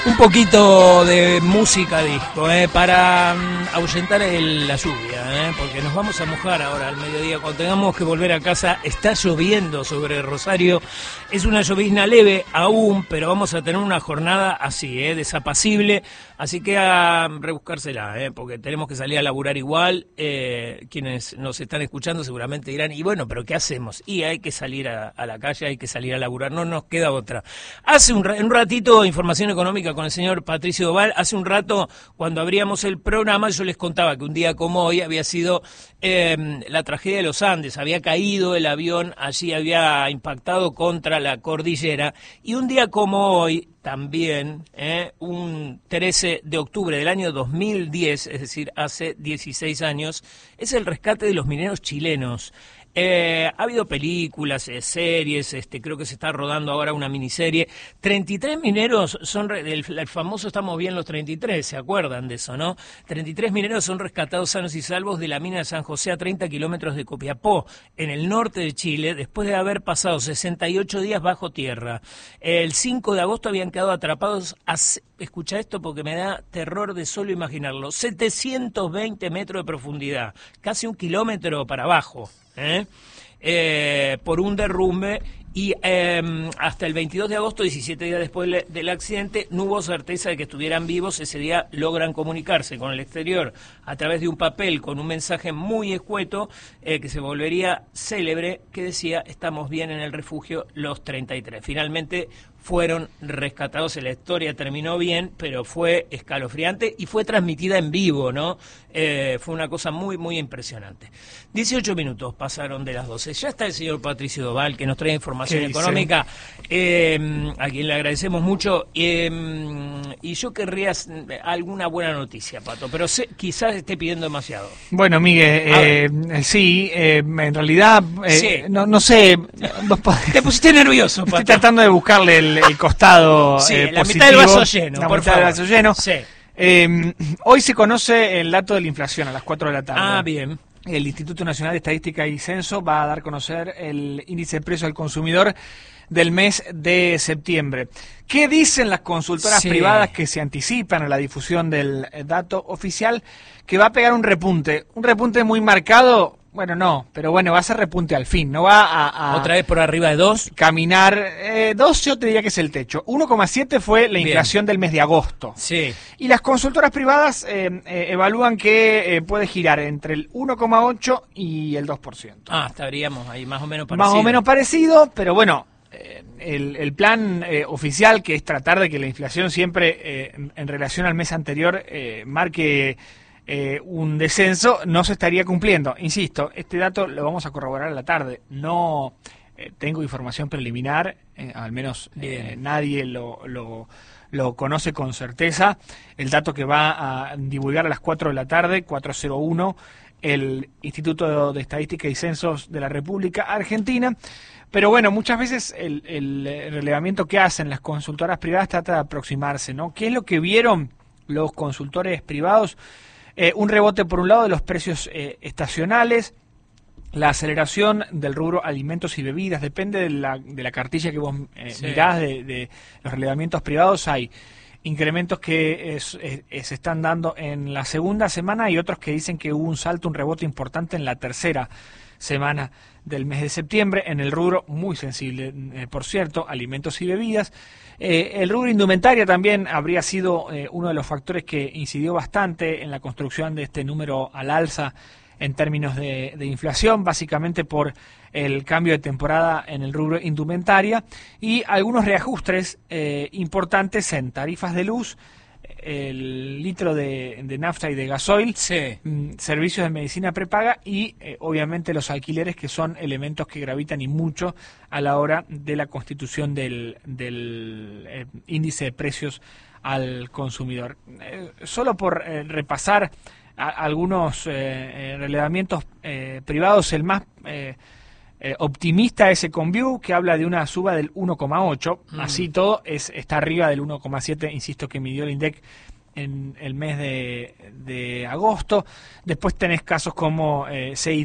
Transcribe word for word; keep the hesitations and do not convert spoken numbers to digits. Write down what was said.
Un poquito de música disco, ¿eh? Para um, ahuyentar el, la lluvia, ¿eh? Porque nos vamos a mojar ahora al mediodía. Cuando tengamos que volver a casa, está lloviendo sobre Rosario. Es una llovizna leve aún, pero vamos a tener una jornada así, ¿eh? Desapacible. Así que a rebuscársela, ¿eh? Porque tenemos que salir a laburar igual. Eh, quienes nos están escuchando seguramente dirán, y bueno, ¿pero qué hacemos? Y hay que salir a, a la calle, hay que salir a laburar, no nos queda otra. Hace un, un ratito, información económica con el señor Patricio Doval. Hace un rato, cuando abríamos el programa, yo les contaba que un día como hoy había sido eh, la tragedia de los Andes. Había caído el avión, allí había impactado contra la cordillera. Y un día como hoy, también, eh, un trece de octubre del año dos mil diez, es decir, hace dieciséis años, es el rescate de los mineros chilenos. Eh, ha habido películas, eh, series, este, creo que se está rodando ahora una miniserie. treinta y tres mineros son, el, el famoso Estamos Bien los treinta y tres, ¿se acuerdan de eso, no? treinta y tres mineros son rescatados sanos y salvos de la mina de San José a treinta kilómetros de Copiapó, en el norte de Chile, después de haber pasado sesenta y ocho días bajo tierra. El cinco de agosto habían quedado atrapados, a, escucha esto porque me da terror de solo imaginarlo, setecientos veinte metros de profundidad, casi un kilómetro para abajo. ¿Eh? Eh, por un derrumbe y eh, hasta el veintidós de agosto, diecisiete días después del, del accidente, no hubo certeza de que estuvieran vivos. Ese día logran comunicarse con el exterior a través de un papel con un mensaje muy escueto eh, que se volvería célebre, que decía: estamos bien en el refugio los treinta y tres. Finalmente fueron rescatados, la historia terminó bien, pero fue escalofriante y fue transmitida en vivo, ¿no? Eh, fue una cosa muy, muy impresionante. dieciocho minutos pasaron de las doce. Ya está el señor Patricio Doval, que nos trae información económica, eh, a quien le agradecemos mucho. Eh, y yo querría alguna buena noticia, Pato, pero sé, quizás esté pidiendo demasiado. Bueno, Miguel, eh, sí, eh, en realidad, eh, sí. no, no sé. Vos Te pusiste nervioso, Pato. Estoy tratando de buscarle el, el costado sí, eh, la positivo. mitad del vaso lleno, la por mitad favor. del vaso lleno. Sí. Eh, hoy se conoce el dato de la inflación a las cuatro de la tarde. Ah, bien. El Instituto Nacional de Estadística y Censo va a dar a conocer el índice de precio al consumidor del mes de septiembre. ¿Qué dicen las consultoras sí. privadas que se anticipan a la difusión del dato oficial? Que va a pegar un repunte, un repunte muy marcado. Bueno, no, pero bueno, va a ser repunte al fin, no va a... a ¿Otra vez por arriba de dos? Caminar, eh, dos yo te diría que es el techo. uno coma siete fue la inflación Bien. del mes de agosto. Sí. Y las consultoras privadas eh, eh, evalúan que eh, puede girar entre el uno coma ocho y el dos por ciento. Ah, estaríamos ahí más o menos parecido. Más o menos parecido, pero bueno, eh, el, el plan eh, oficial, que es tratar de que la inflación siempre, eh, en, en relación al mes anterior, eh, marque... Eh, un descenso, no se estaría cumpliendo. Insisto, este dato lo vamos a corroborar a la tarde. No eh, tengo información preliminar, eh, al menos eh, nadie lo, lo, lo conoce con certeza. El dato que va a divulgar a las cuatro de la tarde, cuatro cero uno, el Instituto de Estadística y Censos de la República Argentina. Pero bueno, muchas veces el, el, el relevamiento que hacen las consultoras privadas trata de aproximarse, ¿no? ¿Qué es lo que vieron los consultores privados? Eh, un rebote, por un lado, de los precios eh, estacionales, la aceleración del rubro alimentos y bebidas, depende de la, de la cartilla que vos eh, sí. mirás de, de los relevamientos privados. Hay incrementos que es, es, es, se están dando en la segunda semana y otros que dicen que hubo un salto, un rebote importante en la tercera semana del mes de septiembre, en el rubro muy sensible, eh, por cierto, alimentos y bebidas. Eh, el rubro indumentaria también habría sido eh, uno de los factores que incidió bastante en la construcción de este número al alza en términos de, de inflación, básicamente por el cambio de temporada en el rubro indumentaria y algunos reajustes eh, importantes en tarifas de luz, el litro de, de nafta y de gasoil, sí. servicios de medicina prepaga y eh, obviamente los alquileres, que son elementos que gravitan y mucho a la hora de la constitución del, del eh, índice de precios al consumidor. Eh, solo por eh, repasar a, algunos eh, relevamientos eh, privados, el más eh, eh, optimista es Econview, que habla de una suba del uno coma ocho, mm. así todo es está arriba del uno coma siete, insisto, que midió el INDEC en el mes de, de agosto. Después tenés casos como eh, C I